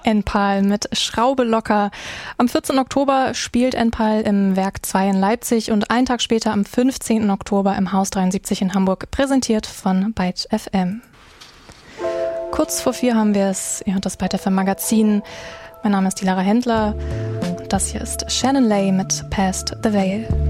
Enpal mit Schraube locker. Am 14. Oktober spielt Enpal im Werk 2 in Leipzig und einen Tag später am 15. Oktober im Haus 73 in Hamburg, präsentiert von Byte FM. Kurz vor 4 haben wir es, ihr hört das Byte FM Magazin. Mein Name ist die Lara Händler und das hier ist Shannon Lay mit Past the Veil.